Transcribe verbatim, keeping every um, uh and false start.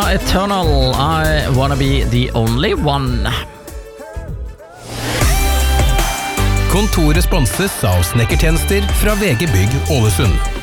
Eternal, I Wanna Be The Only One. Kontoret sponses av snekkertjenester fra V G Bygg Ålesund.